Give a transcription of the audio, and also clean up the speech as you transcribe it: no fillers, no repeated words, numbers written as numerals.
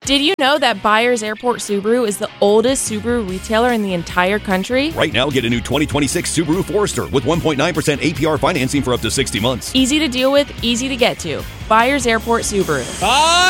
Did you know that Byers Airport Subaru is the oldest Subaru retailer in the entire country? Right now, get a new 2026 Subaru Forester with 1.9% APR financing for up to 60 months. Easy to deal with, easy to get to. Byers Airport Subaru.